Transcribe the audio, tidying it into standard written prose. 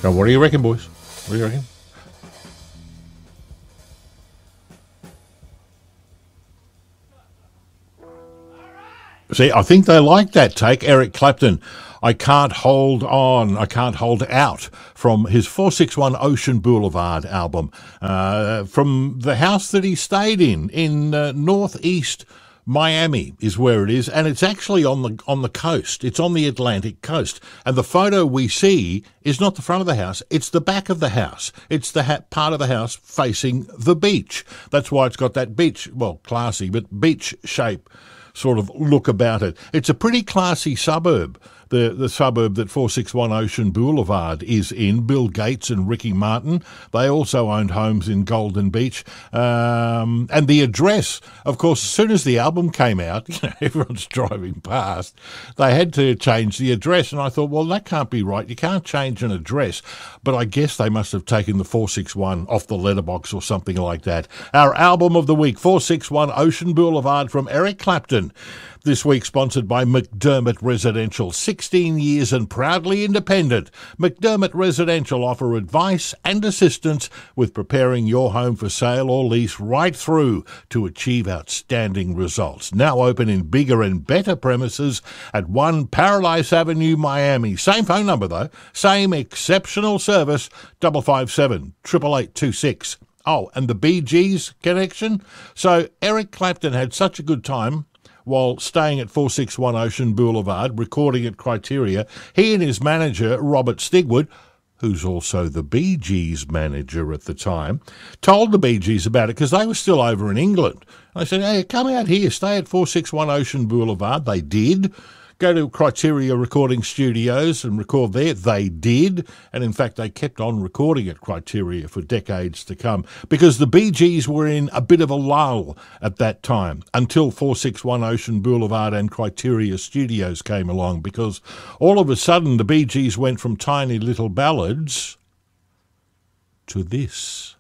So what do you reckon, boys? What do you reckon? See, I think they like that take. Eric Clapton, I Can't Hold On, I Can't Hold Out, from his 461 Ocean Boulevard album, from the house that he stayed in northeast Miami is where it is, and it's actually on the coast. It's on the Atlantic coast, and the photo we see is not the front of the house, it's the back of the house. It's the part of the house facing the beach. That's why it's got that beach, well, classy, but beach shape sort of look about it. It's a pretty classy suburb, the suburb that 461 Ocean Boulevard is in. Bill Gates and Ricky Martin, they also owned homes in Golden Beach. And the address, of course, as soon as the album came out, everyone's driving past, they had to change the address. And I thought, well, that can't be right. You can't change an address. But I guess they must have taken the 461 off the letterbox or something like that. Our album of the week, 461 Ocean Boulevard from Eric Clapton. This week sponsored by McDermott Residential. 16 years and proudly independent. McDermott Residential offer advice and assistance with preparing your home for sale or lease right through to achieve outstanding results. Now open in bigger and better premises at 1 Paradise Avenue, Miami. Same phone number though. Same exceptional service. 557 8826. Oh, and the Bee Gees connection? So Eric Clapton had such a good time while staying at 461 Ocean Boulevard, recording at Criteria. He and his manager, Robert Stigwood, who's also the Bee Gees manager at the time, told the Bee Gees about it because they were still over in England. They said, hey, come out here, stay at 461 Ocean Boulevard. They did. Go to Criteria Recording Studios and record there. They did. And in fact, they kept on recording at Criteria for decades to come because the Bee Gees were in a bit of a lull at that time until 461 Ocean Boulevard and Criteria Studios came along, because all of a sudden the Bee Gees went from tiny little ballads to this.